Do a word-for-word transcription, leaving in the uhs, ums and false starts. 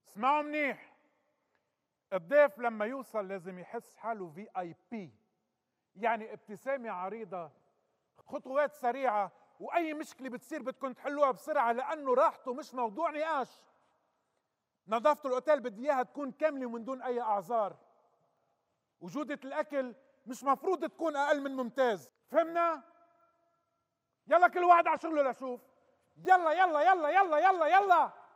اسمعوا منيح. الضيف لما يوصل لازم يحس حاله في اي بي، يعني ابتسامة عريضة، خطوات سريعة، واي مشكلة بتصير بدكم تحلوها بسرعة لانه راحته مش موضوع نقاش. نظافة الاوتيل بدي اياها تكون كاملة ومن دون اي اعذار. وجودة الاكل مش مفروض تكون اقل من ممتاز، فهمنا؟ يلا كل واحد على شغله لشوف. يلا يلا يلا يلا يلا يلا